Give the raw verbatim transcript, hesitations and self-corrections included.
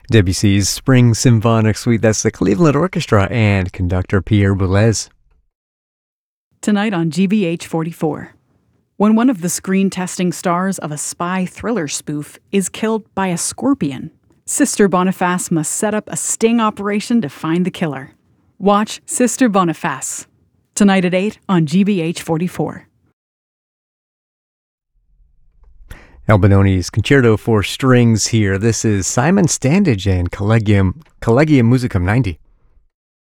Debussy's Spring Symphonic Suite, that's the Cleveland Orchestra and conductor Pierre Boulez. Tonight on G B H forty-four. When one of the screen testing stars of a spy thriller spoof is killed by a scorpion, Sister Boniface must set up a sting operation to find the killer. Watch Sister Boniface tonight at eight on G B H forty-four. Albinoni's Concerto for Strings here. This is Simon Standage and Collegium, Collegium Musicum ninety.